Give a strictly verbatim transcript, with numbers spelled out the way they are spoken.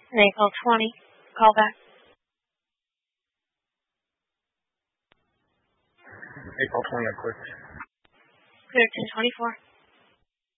An April twentieth callback. April twentieth, quick. Clear ten twenty-four.